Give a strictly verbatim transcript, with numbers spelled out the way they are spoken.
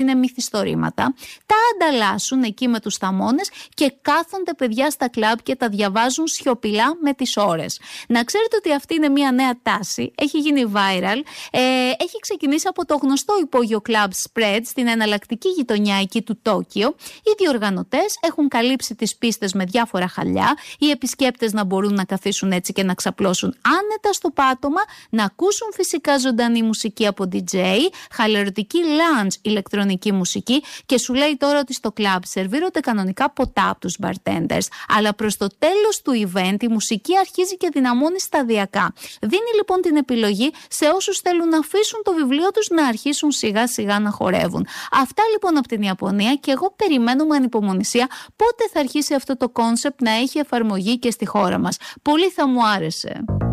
είναι μυθιστορήματα, τα ανταλλάσσουν εκεί με τους θαμώνες και κάθονται παιδιά στα κλαμπ και τα διαβάζουν σιωπηλά με τις ώρες. Να ξέρετε ότι αυτή είναι μια νέα τάση, έχει γίνει viral, ε, έχει ξεκινήσει από το γνωστό υπόγειο Club Spread στην εναλλακτική γειτονιά εκεί του Τόκιο. Οι διοργανωτές έχουν καλύψει τις πίστες με διάφορα χαλιά, οι επισκέπτες να μπορούν να καθίσουν έτσι και να ξαπλώσουν άνετα στο πάτωμα, να ακούσουν φυσικά ζωντανή μουσική από ντι τζέι, χαλαρωτική lounge ηλεκτρονική μουσική και σου λέει τώρα ότι στο κλαμπ σερβίρονται κανονικά ποτά από τους bartenders. Αλλά προς το τέλος του event η μουσική αρχίζει και δυναμώνει σταδιακά. Δίνει λοιπόν την επιλογή σε όσους θέλουν να αφήσουν το βιβλίο τους να αρχίσουν σιγά σιγά να χορεύουν. Αυτά λοιπόν από την Ιαπωνία και εγώ περιμένω με ανυπομονησία πότε θα αρχίσει αυτό το κόνσεπτ να έχει εφαρμογή και στη χώρα μας. Πολύ θα μου άρεσε.